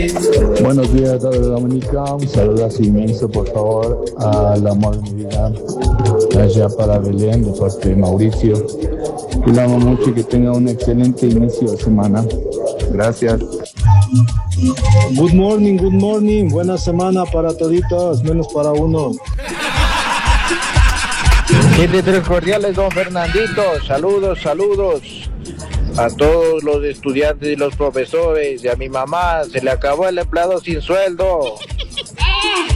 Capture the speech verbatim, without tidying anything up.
Buenos días, Radio Dominica. Un saludazo inmenso, por favor, al amor de mi vida, allá para Belén, de parte de Mauricio. Que lo amo mucho y que tenga un excelente inicio de semana. Gracias. Good morning, good morning. Buena semana para toditos, menos para uno. Siete tres cordiales, don Fernandito. Saludos, saludos a todos los estudiantes y los profesores. Y a mi mamá se le acabó el empleado sin sueldo.